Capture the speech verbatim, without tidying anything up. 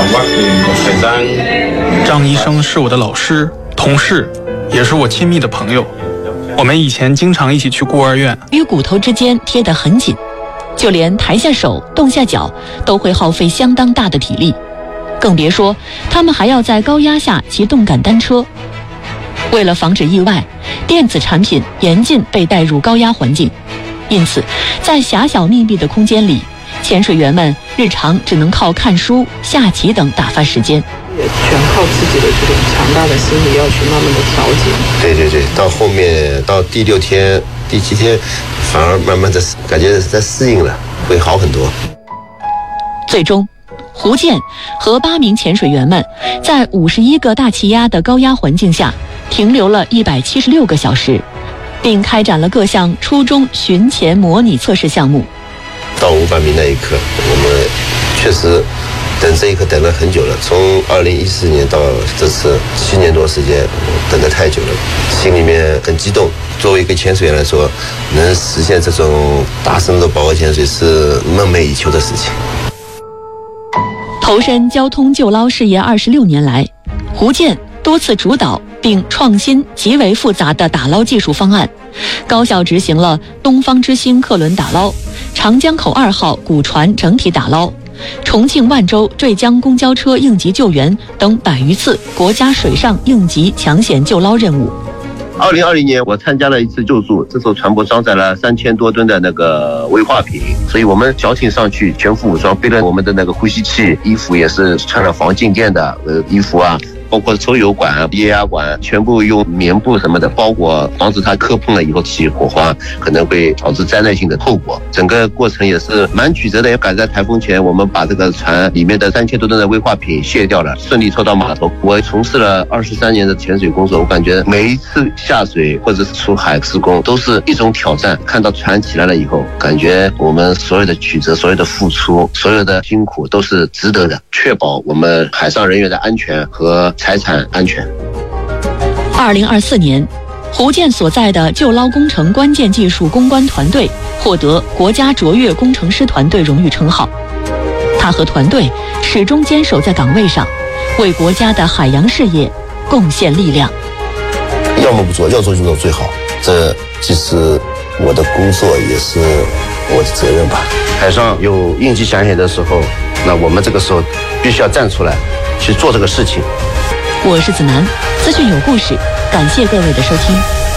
张医生是我的老师、同事，也是我亲密的朋友。我们以前经常一起去孤儿院， 与骨头之间贴得很紧，就连抬下手、动下脚都会耗费相当大的体力，更别说他们还要在高压下骑动感单车。为了防止意外，电子产品严禁被带入高压环境，因此在狭小密闭的空间里，潜水员们日常只能靠看书、下棋等打发时间， 也全靠自己的这种强大的心理要去慢慢的调节。 对对对，到后面到第六天、第七天，反而慢慢的感觉在适应了，会好很多。 最终，胡健和八名潜水员们在五十一个大气压的高压环境下停留了一百七十六个小时，并开展了各项初中巡潜模拟测试项目。 到五百米那一刻，我们确实等这一刻等了很久了，从二零一四年到这次七年多时间，等得太久了，心里面很激动。作为一个潜水员来说，能实现这种大深度饱和潜水是梦寐以求的事情。 投身交通救捞事业二十六年来，胡健多次主导并创新极为复杂的打捞技术方案，高效执行了东方之星客轮打捞、长江口二号古船整体打捞、重庆万州坠江公交车应急救援等百余次国家水上应急抢险救捞任务。 二零二零年，我参加了一次救助，这艘船舶装载了三千多吨的那个危化品，所以我们小艇上去全副武装，背了我们的那个呼吸器，衣服也是穿了防静电的呃衣服啊，包括抽油管、液压管，全部用棉布什么的包裹，防止它磕碰了以后起火花，可能会导致灾难性的后果。整个过程也是蛮曲折的，也赶在台风前，我们把这个船里面的三千多吨的危化品卸掉了，顺利拖到码头。我从事了二十三年的潜水工作，我感觉每一次下水或者是出海施工都是一种挑战。看到船起来了以后，感觉我们所有的曲折、所有的付出、所有的辛苦都是值得的，确保我们海上人员的安全和财产安全。 二零二四年，胡健所在的救捞工程关键技术攻关团队获得国家卓越工程师团队荣誉称号。他和团队始终坚守在岗位上，为国家的海洋事业贡献力量。 要么不做，要做就做最好，这既是我的工作，也是我的责任吧。海上有应急抢险的时候，那我们这个时候必须要站出来去做这个事情。 我是子楠，资讯有故事，感谢各位的收听。